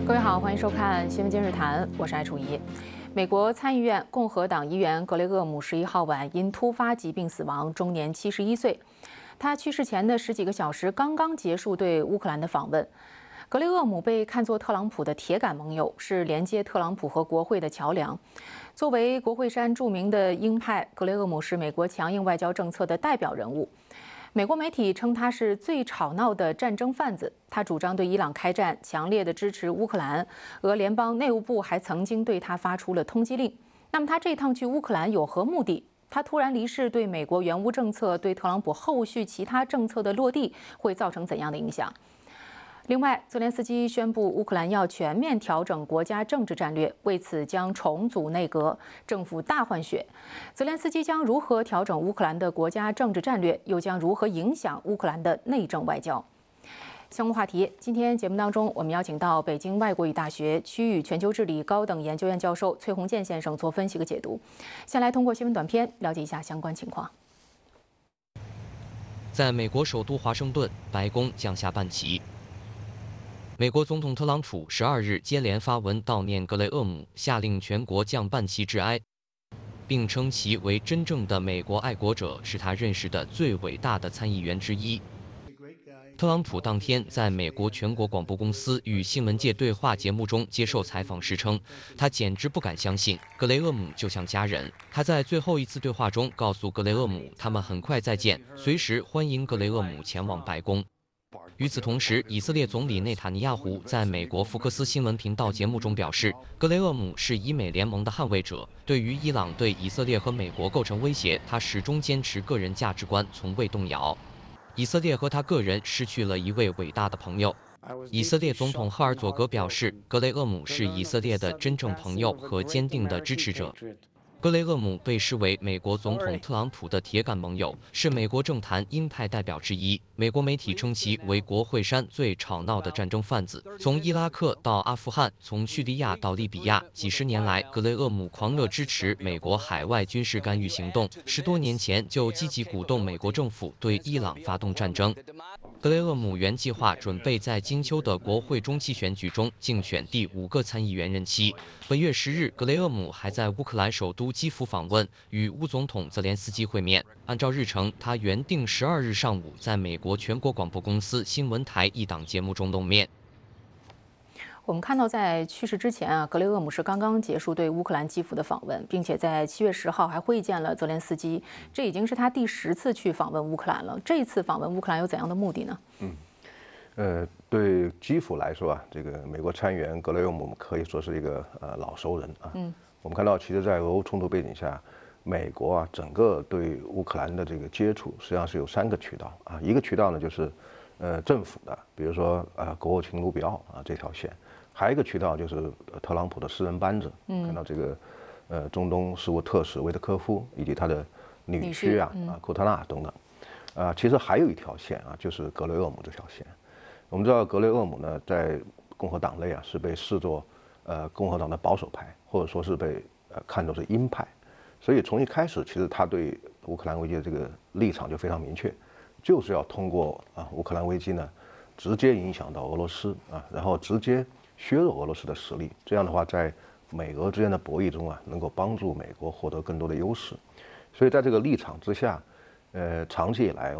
各位好，欢迎收看《新闻今日谈》，我是艾楚怡。美国参议院共和党议员格雷厄姆11号晚因突发疾病死亡，终年71岁。他去世前的十几个小时刚刚结束对乌克兰的访问。格雷厄姆被看作特朗普的铁杆盟友，是连接特朗普和国会的桥梁。作为国会山著名的鹰派，格雷厄姆是美国强硬外交政策的代表人物。美国媒体称他是最吵闹的战争贩子，他主张对伊朗开战，强烈的支持乌克兰。俄联邦内务部还曾经对他发出了通缉令。那么他这趟去乌克兰有何目的？他突然离世对美国援乌政策、对特朗普后续其他政策的落地会造成怎样的影响？另外，泽连斯基宣布乌克兰要全面调整国家政治战略，为此将重组内阁，政府大换血。泽连斯基将如何调整乌克兰的国家政治战略，又将如何影响乌克兰的内政外交？相关话题，今天节目当中，我们邀请到北京外国语大学区域全球治理高等研究院教授崔洪建先生做分析和解读。先来通过新闻短片了解一下相关情况。 在美国首都华盛顿，白宫降下半旗。美国总统特朗普12日接连发文悼念格雷厄姆，下令全国降半旗致哀，并称其为真正的美国爱国者，是他认识的最伟大的参议员之一。特朗普当天在美国全国广播公司与新闻界对话节目中接受采访时称，他简直不敢相信格雷厄姆就像家人。他在最后一次对话中告诉格雷厄姆，他们很快再见，随时欢迎格雷厄姆前往白宫。与此同时，以色列总理内塔尼亚胡在美国福克斯新闻频道节目中表示，格雷厄姆是以美联盟的捍卫者，对于伊朗对以色列和美国构成威胁，他始终坚持个人价值观，从未动摇。以色列和他个人失去了一位伟大的朋友。以色列总统赫尔佐格表示，格雷厄姆是以色列的真正朋友和坚定的支持者。格雷厄姆被视为美国总统特朗普的铁杆盟友，是美国政坛鹰派代表之一。美国媒体称其为国会山最吵闹的战争贩子。从伊拉克到阿富汗，从叙利亚到利比亚，几十年来，格雷厄姆狂热支持美国海外军事干预行动。10多年前就积极鼓动美国政府对伊朗发动战争。格雷厄姆原计划准备在金秋的国会中期选举中竞选第5个参议员任期。本月10日，格雷厄姆还在乌克兰首都基辅访问，与乌总统泽连斯基会面。按照日程，他原定12日上午在美国全国广播公司新闻台一档节目中露面。 我们看到，在去世之前格雷厄姆是刚刚结束对乌克兰基辅的访问，并且在7月10号还会见了泽连斯基，这已经是他第10次去访问乌克兰了。这一次访问乌克兰有怎样的目的呢？ 对基辅来说这个美国参议员格雷厄姆可以说是一个老熟人我们看到，其实，在俄乌冲突背景下，美国整个对乌克兰的这个接触，实际上是有3个渠道一个渠道呢就是政府的，比如说国务卿卢比奥这条线。还有一个渠道就是特朗普的私人班子，看到这个中东事务特使维特科夫以及他的女婿库特纳等等，其实还有一条线就是格雷厄姆这条线。我们知道格雷厄姆呢，在共和党内是被视作共和党的保守派，或者说是被看作是鹰派，所以从一开始，其实他对乌克兰危机的这个立场就非常明确，就是要通过乌克兰危机呢，直接影响到俄罗斯然后直接削弱俄罗斯的实力，这样的话，在美俄之间的博弈中能够帮助美国获得更多的优势。所以在这个立场之下，长期以来，